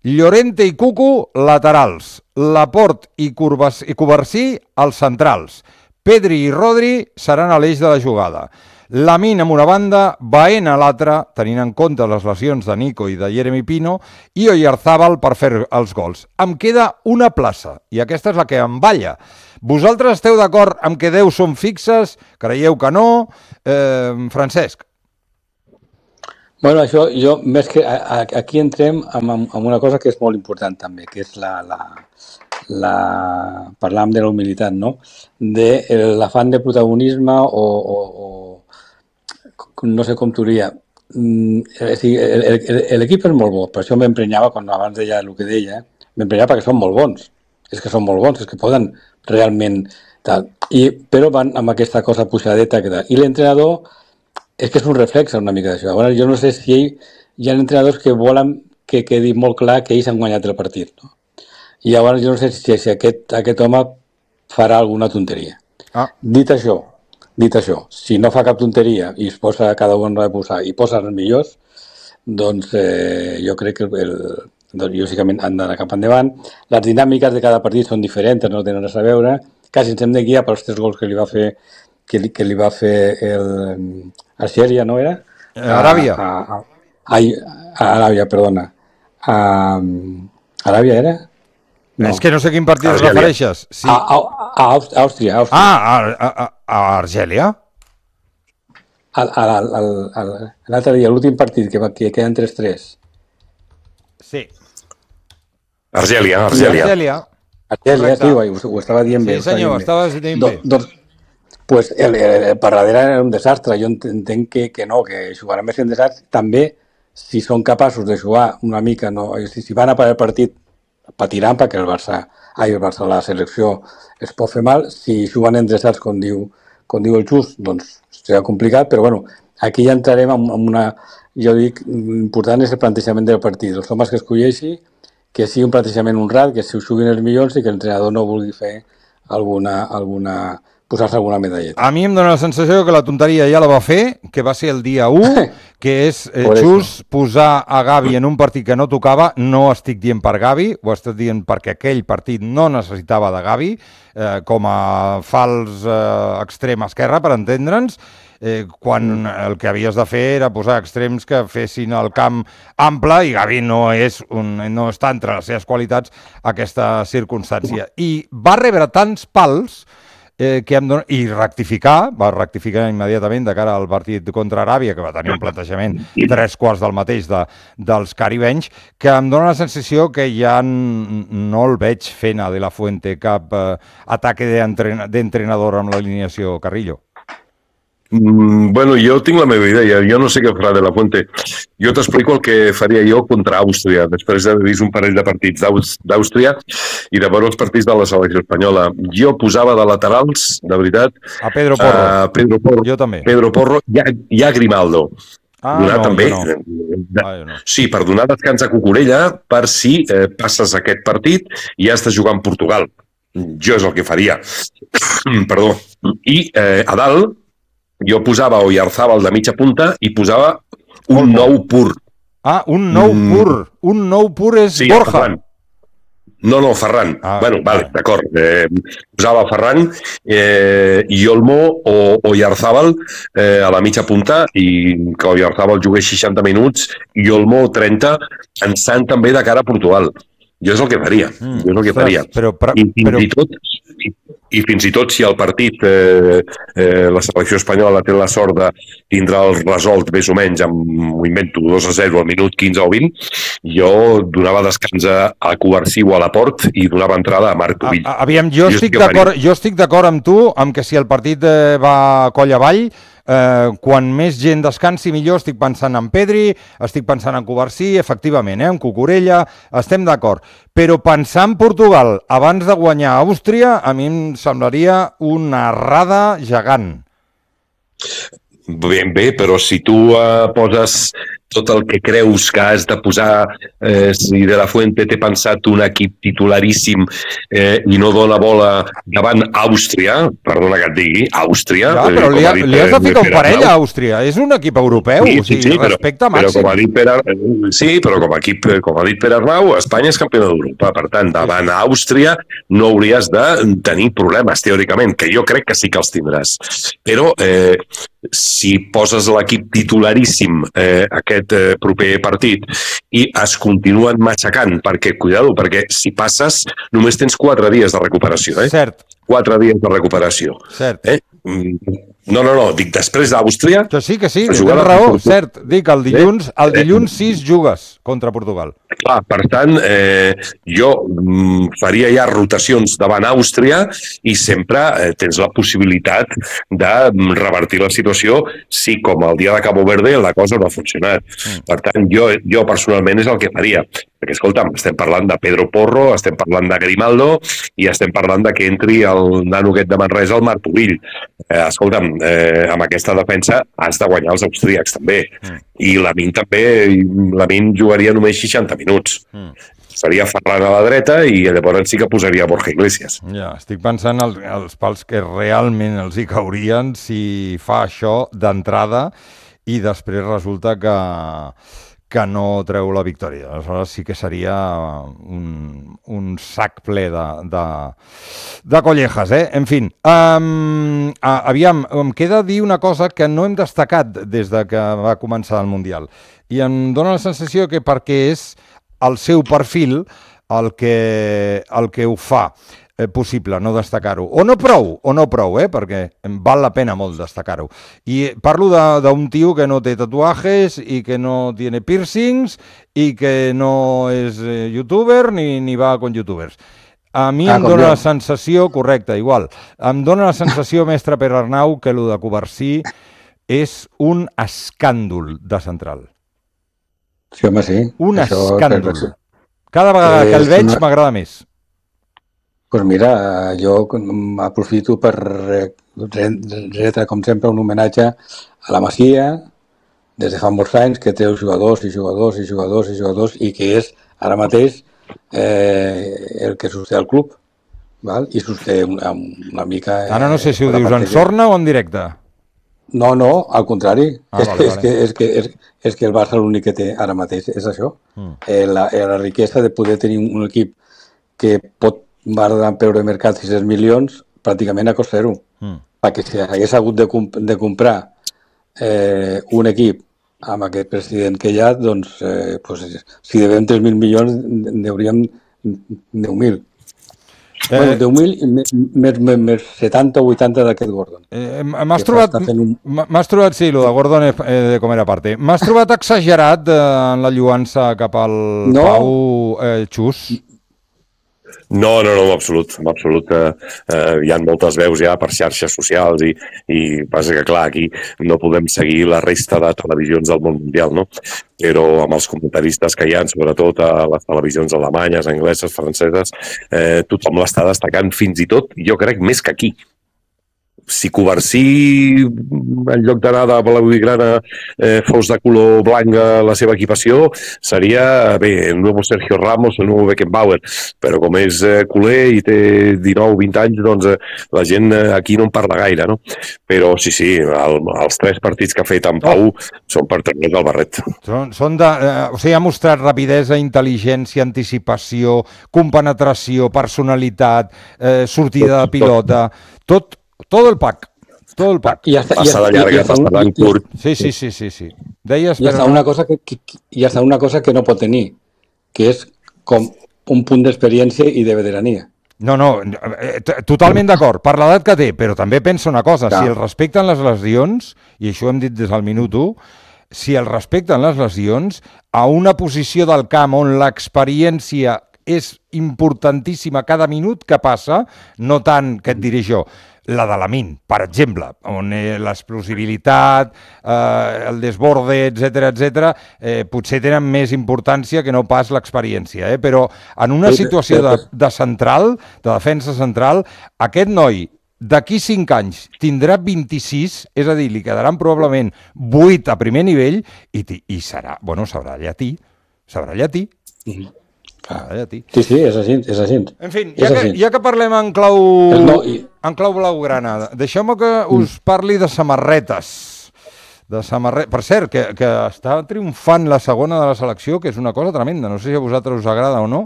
Llorente i Cucu, laterals. Laporte i Covarsí, els centrals. Pedri i Rodri seran a l'eix de la jugada. Lamine amb una banda, Baena a l'altra, tenint en compte les lesions de Nico i de Jeremy Pino, i Oyarzábal per fer els gols. Em queda una plaça, i aquesta és la que em balla. Vosaltres esteu d'acord amb que 10 són fixes? Creieu que no? Francesc? Bueno, això, jo, més que aquí entrem amb una cosa que és molt important també, que és parlàvem de la humilitat, no? De l'afant de protagonisme o no sé com t'ho diria. L'equip és molt bo, per això m'emprenyava quan abans deia el que deia, m'emprenyava perquè són molt bons. És que són molt bons, és que poden realment tal. Però van amb aquesta cosa puixadeta que tal. I l'entrenador és que és un reflex una mica d'això. Llavors, jo no sé si hi ha entrenadors que volen que quedi molt clar que ells han guanyat el partit, no? I llavors jo no sé si aquest home farà alguna tonteria. Dit això, si no fa cap tonteria i es posa, cada un ha de posar, i posa els millors, doncs jo crec que lògicament han d'anar cap endavant. Les dinàmiques de cada partit són diferents, no tenen res a veure. Quasi ens hem de guiar pels 3 gols que li va fer Algèria, no era? Aràbia. Aràbia, perdona. Aràbia era? No. És que no sé quin partit es refereixes. Sí. A Àustria. A Argèlia? L'altre dia, l'últim partit que queden 3-3. Sí. Argèlia, sí, ho estava dient bé. Sí, senyor, ho estaves dient bé. Doncs, per darrere era un desastre. Jo entenc que no, que jugarà més en desastre. També, si són capaços de jugar una mica, no, si van a parar el partit, patiran perquè el Barça, la selecció es pot fer mal. Si juguen en desastre, com diu el Just, doncs serà complicat, però bueno, aquí ja entrarem en una... Jo dic, l'important és el plantejament del partit. Els homes que escolleixi, que sigui un plantejament honrat, que s'ho juguin els millors i que l'entrenador no vulgui fer posar-se alguna medalleta. A mi em dóna la sensació que la tonteria ja la va fer, que va ser el dia 1, que és just posar a Gavi en un partit que no tocava. No estic dient per Gavi, ho estic dient perquè aquell partit no necessitava de Gavi, com a fals extrem esquerra, per entendre'ns, quan el que havies de fer era posar extrems que fessin el camp ample, i Gavi no està entre les seves qualitats aquesta circumstància. I va rebre tants pals i va rectificar immediatament de cara al partit contra Aràbia, que va tenir un plantejament 3/4 del mateix dels caribenys, que em dóna la sensació que ja no el veig fent a De La Fuente cap ataque d'entrenador amb l'alineació, Carrillo. Bueno, jo tinc la meva idea, jo no sé què farà De La Fuente. Jo t'explico el que faria jo contra Àustria, després d'haver vist un parell de partits d'Àustria i de veure els partits de la selecció espanyola. Jo posava de laterals, de veritat, a Pedro Porro. Jo també. Pedro Porro i a Grimaldo. També. Sí, per donar descans a Cucurella per si passes aquest partit i has de jugar en Portugal. Jo és el que faria. Perdó. I a dalt jo posava Oyarzábal de mitja punta i posava un nou pur. Un nou pur. Un nou pur és Borja. Ferran. No, Ferran. Bueno, vale, d'acord. Posava Ferran i Olmo o Oyarzábal a la mitja punta, i que Oyarzábal jugués 60 minuts i Olmo 30, pensant també de cara a Portugal. Jo és el que faria. I fins i tot si el partit la selecció espanyola té la sort de tindrà el resolt més o menys ho invento 2-0 al minut 15 o 20, jo donava descans a Covarsí o a Laporte i donava entrada a Marc Pubill. Aviam, jo estic d'acord amb tu amb que si el partit va coll avall, quan més gent descansi millor. Estic pensant en Pedri, estic pensant en Covarsí, efectivament, en Cucurella, estem d'acord. Però pensar en Portugal abans de guanyar Àustria, a mi em semblaria una errada gegant. Bé, però si tu poses tot el que creus que has de posar, si De La Fuente té pensat un equip titularíssim i no dona bola davant Àustria, perdona que et digui, Àustria... Ja, però li has de ficar un parell a Àustria, és un equip europeu, respecte màxim. Però com ha dit Pere Arnau, Espanya és campió d'Europa, per tant, davant Àustria no hauries de tenir problemes, teòricament, que jo crec que sí que els tindràs. Però si poses l'equip titularíssim aquest proper partit i es continuen matxacant, perquè si passes només tens 4 dies de recuperació. Cert. 4 dies de recuperació. Cert. No, dic després d'Àustria... Que sí, tens raó, cert. Dic, el dilluns 6 jugues contra Portugal. Clar, per tant, jo faria ja rotacions davant Àustria i sempre tens la possibilitat de revertir la situació si, com el dia de Cabo Verde, la cosa no ha funcionat. Per tant, jo personalment és el que faria. Perquè, escolta'm, estem parlant de Pedro Porro, estem parlant de Grimaldo i estem parlant de que entri el nano aquest de Manresa, el Martorell. Escolta'm, amb aquesta defensa has de guanyar els austríacs també. I Lamine jugaria només 60 minuts. Seria Ferran a la dreta i llavors sí que posaria Borja Iglesias. Ja, estic pensant els pals que realment els hi caurien si fa això d'entrada i després resulta que no treu la victòria. Aleshores sí que seria un sac ple de collejas, En fi, aviam, em queda dir una cosa que no hem destacat des de que va començar el Mundial. I em dóna la sensació que perquè és el seu perfil el que ho fa possible, no destacar-ho. O no prou, perquè val la pena molt destacar-ho. I parlo d'un tio que no té tatuajes i que no tiene piercings i que no és youtuber ni va con youtubers. A mi em dóna la sensació, correcte, igual, em dóna la sensació, mestre Pere Arnau, que el de Covarsí és un escàndol de central. Sí, home, sí. Un escàndol. Cada vegada que el veig m'agrada més. Doncs mira, jo aprofito per retre, com sempre, un homenatge a la Masia, des de fa molts anys, que té jugadors i que és ara mateix el que sosté el club, val? I sosté una mica... Ara no sé si ho dius en sorna o en directe. No, al contrari. És que el Barça l'únic que té ara mateix és això. La riquesa de poder tenir un equip que pot valdre per de mercat 600 milions pràcticament a cost zero. Perquè si hagués hagut de comprar un equip amb aquest president que hi ha, doncs si devem 3.000 milions n'hauríem 10.000. 10.000 i més 70 o 80 d'aquest Gordon. M'has trobat, sí, el de Gordon de com era parte. M'has trobat exagerat en la lluança cap al Pau Xus? No, en absolut. Hi ha moltes veus ja per xarxes socials i passa que, clar, aquí no podem seguir la resta de televisions del món mundial, no? Però amb els comentaristes que hi ha, sobretot a les televisions alemanyes, angleses, franceses, tothom l'està destacant fins i tot, jo crec, més que aquí. Si Covarsí, en lloc d'anar de blaugrana, fos de color blanc a la seva equipació, seria, el nou Sergio Ramos, el nou Beckenbauer. Però com és culer i té 19-20 anys, doncs la gent aquí no en parla gaire, no? Però sí, els 3 partits que ha fet en Pau són per treure's del barret. O sigui, ha mostrat rapidesa, intel·ligència, anticipació, compenetració, personalitat, sortida de pilota, tot el pack. Passa de llarga, passa de curt. Sí. Deies, hi ha una cosa que no pot tenir, que és com un punt d'experiència i de veterania. No, totalment d'acord, per l'edat que té, però també pensa una cosa, si el respecten les lesions, i això ho hem dit des del minut 1, si el respecten les lesions, a una posició del camp on l'experiència és importantíssima cada minut que passa, no tant, que et diré jo, la de Lamine, per exemple, on l'explosibilitat, el desborde, etc., potser tenen més importància que no pas l'experiència. Però en una situació de central, de defensa central, aquest noi d'aquí 5 anys tindrà 26, és a dir, li quedaran probablement 8 a primer nivell i serà, sabrà llatí. Sabrà llatí. Sí, és així. En fi, ja que parlem en clau blaugrana, deixeu-me que us parli de samarretes. Per cert, que està triomfant la segona de la selecció, que és una cosa tremenda. No sé si a vosaltres us agrada o no,